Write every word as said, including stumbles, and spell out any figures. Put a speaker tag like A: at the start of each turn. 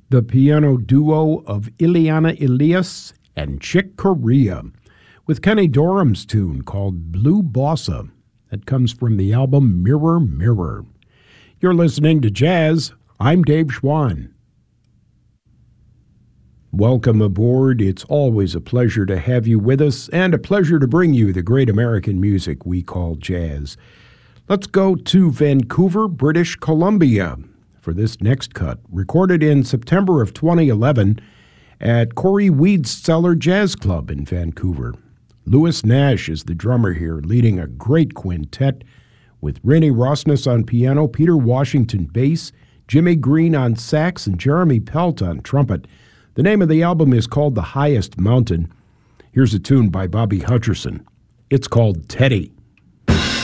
A: the piano duo of Ileana Elias and Chick Corea, with Kenny Dorham's tune called Blue Bossa. That comes from the album Mirror, Mirror. You're listening to Jazz. I'm Dave Schwann. Welcome aboard. It's always a pleasure to have you with us and a pleasure to bring you the great American music we call jazz. Let's go to Vancouver, British Columbia for this next cut, recorded in September of twenty eleven at Corey Weed's Cellar Jazz Club in Vancouver. Louis Nash is the drummer here, leading a great quintet with Rennie Rosnes on piano, Peter Washington bass, Jimmy Green on sax, and Jeremy Pelt on trumpet. The name of the album is called The Highest Mountain. Here's a tune by Bobby Hutcherson. It's called Teddy.